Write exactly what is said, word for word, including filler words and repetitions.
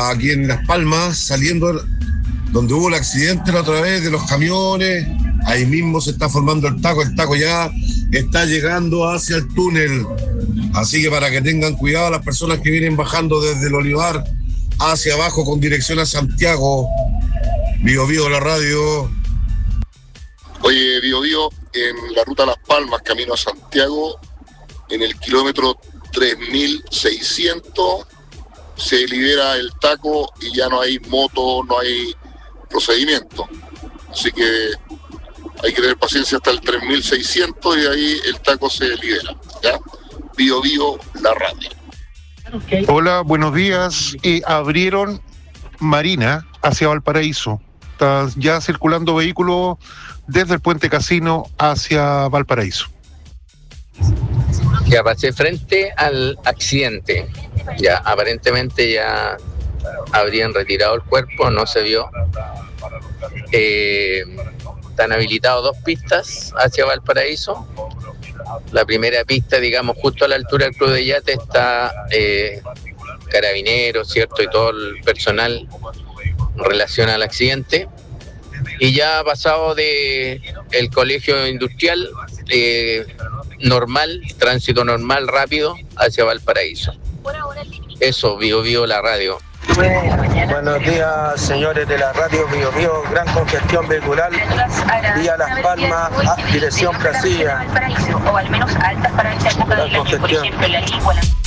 aquí en Las Palmas, saliendo donde hubo el accidente la otra vez de los camiones. Ahí mismo se está formando el taco, el taco ya está llegando hacia el túnel. Así que para que tengan cuidado las personas que vienen bajando desde el Olivar hacia abajo con dirección a Santiago. Bio Bio, la radio. Oye, Bio Bio, en la ruta Las Palmas, camino a Santiago, en el kilómetro tres mil seiscientos se libera el taco y ya no hay moto, no hay procedimiento. Así que hay que tener paciencia hasta el tres mil seiscientos y ahí el taco se libera. ¿Ya? Bio Bio, la radio. Hola, buenos días. Eh, abrieron Marina hacia Valparaíso. Está ya circulando vehículos desde el Puente Casino hacia Valparaíso. Ya pasé frente al accidente. Ya aparentemente ya habrían retirado el cuerpo, no se vio. Eh, están habilitados dos pistas hacia Valparaíso. La primera pista, digamos, justo a la altura del Club de Yate está eh, Carabineros, ¿cierto? Y todo el personal en relación al accidente. Y ya ha pasado de el colegio industrial eh, normal, tránsito normal, rápido, hacia Valparaíso. Eso, Bio Bio, la radio. Buenos días, señores de la radio Bio Bio. Gran congestión vehicular vía Las Palmas, dirección Casilla. Gran congestión.